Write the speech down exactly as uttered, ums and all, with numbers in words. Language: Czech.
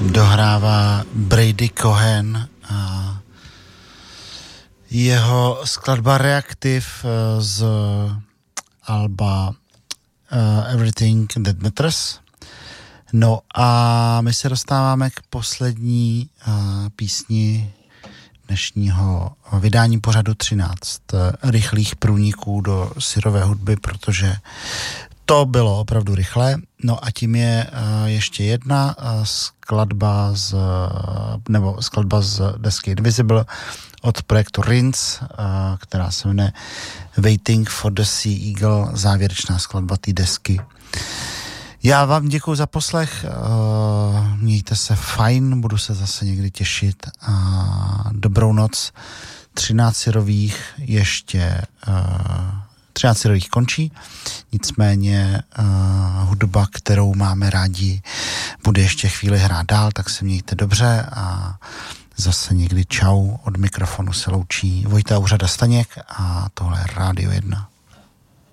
dohrává Brady Cohen a jeho skladba Reactive z alba uh, Everything That Matters. No a my se dostáváme k poslední uh, písni dnešního vydání pořadu třináct rychlých průniků do syrové hudby, protože to bylo opravdu rychlé. No a tím je uh, ještě jedna uh, skladba z, nebo skladba z desky Invisible od projektu Rinse, uh, která se jmenuje Waiting for the Sea Eagle, závěrečná skladba té desky. Já vám děkuji za poslech, uh, mějte se fajn, budu se zase někdy těšit a dobrou noc. třináct syrových ještě uh, třináct syrových končí, nicméně uh, hudba, kterou máme rádi, bude ještě chvíli hrát dál, tak se mějte dobře a zase někdy čau, od mikrofonu se loučí Vojta Úřada Staněk a tohle je Rádio jedna.